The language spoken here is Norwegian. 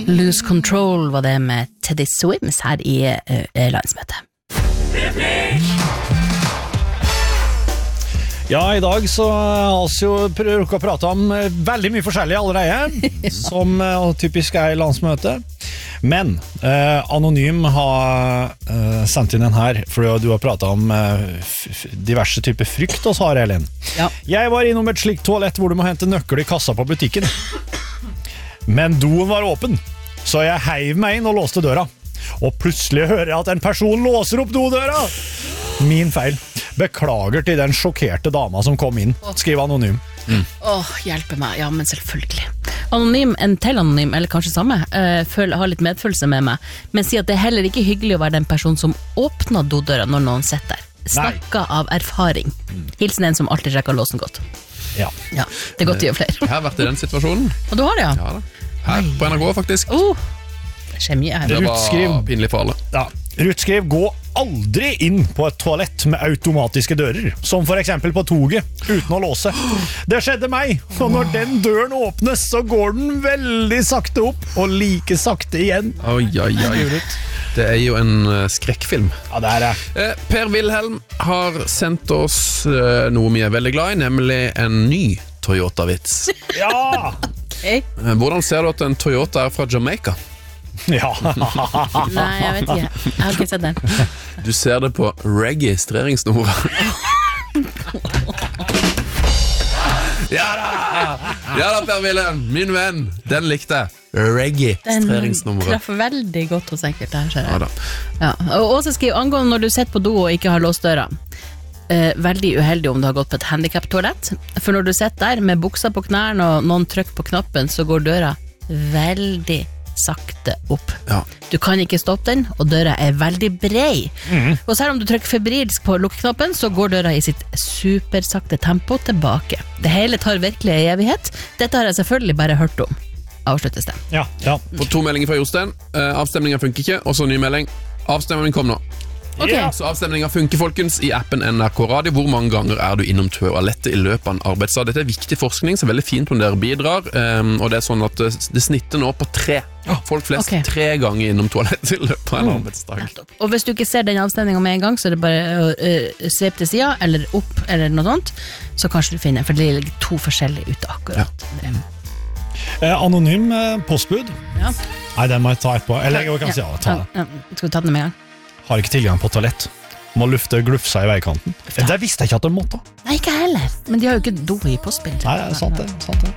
Lose Control var det med Teddy Swims her i landsmøtet. Ja, i dag så har vi jo prøvd å prate om veldig mye forskjellig allerede, som typisk i landsmøtet. Men Anonym har sendt inn den her, for du har pratet om diverse typer frykt hos Are Elin. Ja. Jeg var innom et slikt toalett hvor du må hente nøkkel i kassa på butikken. Men doen var åpen, så jeg heiv meg inn og låste døra. Og plutselig hører jeg at en person låser opp dodøra. Min feil. Beklager til den sjokkerte dama som kom inn, skriver Anonym. Hjelpe meg. Ja, men selvfølgelig. Anonym, en til Anonym, eller kanskje samme, har litt medfølelse med meg, men sier at det er heller ikke hyggelig å være den personen som åpner dodøra når noen sitter der. Snakker av erfaring. Hilsen en som alltid sjekker låsen godt. Ja, det er godt å gjøre flere. Jeg har vært i den situasjonen. Og du har det, ja? Ja da. Her på NRK faktisk. Det skjer mye her. Det var pinlig for alle. Ja. Ruth skrev, gå aldri inn på et toalett med automatiske dører, som for eksempel på toget, uten å låse. Det skjedde meg, og når den døren åpnes, så går den veldig sakte opp, og like sakte igjen. Oi. Det er jo en skrekkfilm. Ja, det er det. Per Wilhelm har sendt oss noe vi er veldig glad i, nemlig en ny Toyota-vits. Ja! Okay. Hvordan ser du at en Toyota er fra Jamaica? Ja. Nei, jeg vet ikke. Jeg har ikke sett den. Du ser det på registreringsnummer. Ja da, Per Wilhelm, min venn. Den likte jeg. Registreringsnummer. Den treffer veldig godt hos enkelte her, ser jeg. Ja da. Ja. Og også skriv angående når du sitter på do og ikke har låst døra. Veldig uheldig om du har gått på et handicap-toalett. For når du sitter der med buksa på knærne og noen trykker på knappen, så går døra veldig sakte opp. Ja. Du kan ikke stoppe den, og døra er veldig brei. Og selv om du trykker febrilsk på lukkeknappen, så går døra i sitt supersakte tempo tilbake. Det hele tar virkelig en evighet. Dette har jeg selvfølgelig bare hørt om. Avsluttes det. Ja. På 2 meldinger fra Jostein. Avstemningen funker ikke, og så ny melding. Avstemningen kom nå. Okay. Så avstemningen funker, folkens, i appen NRK Radio. Hvor mange ganger er du innom toalettet i løpet av en arbeidsdag? Dette er viktig forskning, så veldig fint om dere bidrar. Og det er sånn at det snitter nå på 3. Folk flest 3 ganger innom toalettet i løpet av en arbeidsdag. Og hvis du ikke ser den avstemningen med en gang, så er det bare å svepe til siden, eller opp, eller noe sånt, så kanskje du finner, for det ligger 2 forskjellige ute akkurat. Ja. Anonym postbud. Ja. Nei, den må jeg ta etterpå. Eller jeg kan si ta det. Skal du ta den med en gang? Har ikke tilgang på toalett. Må lufte glufsa i veikanten. Det visste jeg ikke at de måtte. Nei, ikke heller. Men de har jo ikke do i postbilen. Nei, sant det.